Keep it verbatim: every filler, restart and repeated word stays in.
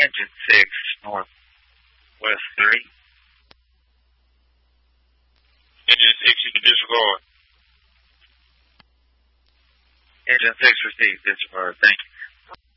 Engine six, Northwest three. Engine six, you can disregard. Engine six received, disregard. Thank you.